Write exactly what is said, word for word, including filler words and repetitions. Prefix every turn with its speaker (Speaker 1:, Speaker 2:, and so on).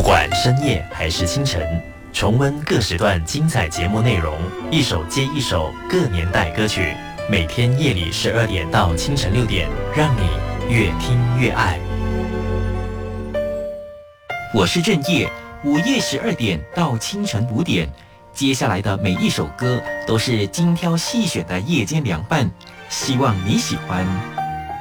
Speaker 1: 管深夜还是清晨，重温各时段精彩节目内容，一首接一首各年代歌曲。每天夜里十二点到清晨六点，让你越听越爱。
Speaker 2: 我是郑业，午夜十二点到清晨五点，接下来的每一首歌都是精挑细选的夜间凉拌，希望你喜欢。